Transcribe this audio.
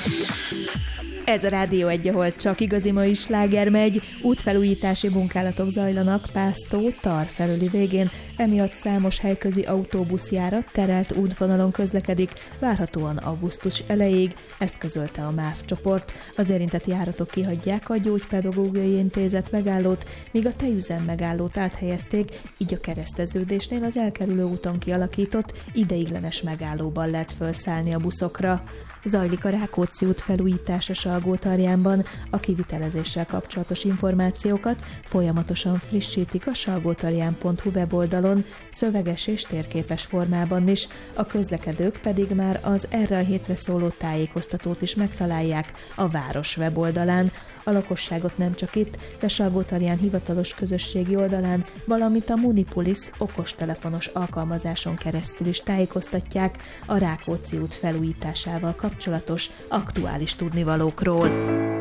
Ez a Rádió 1, ahol csak igazi mai sláger megy, útfelújítási munkálatok zajlanak Pásztó-Tar felüli végén, emiatt számos helyközi autóbuszjárat terelt útvonalon közlekedik, várhatóan augusztus elejéig, ezt közölte a MÁV csoport. Az érintett járatok kihagyják a Gyógypedagógiai Intézet megállót, míg a tejüzem megállót áthelyezték, így a Kereszteződésnél az elkerülő úton kialakított, ideiglenes megállóban lehet felszállni a buszokra. Zajlik a Rákóczi út felújítása Salgótarjánban. A kivitelezéssel kapcsolatos információkat folyamatosan frissítik a salgótarján.hu weboldalon, szöveges és térképes formában is, a közlekedők pedig már az erre a hétre szóló tájékoztatót is megtalálják a város weboldalán. A lakosságot nem csak itt, de Salgótarján hivatalos közösségi oldalán, valamint a Munipolis okostelefonos alkalmazáson keresztül is tájékoztatják a Rákóczi út felújításával kapcsolatos aktuális tudnivalókról.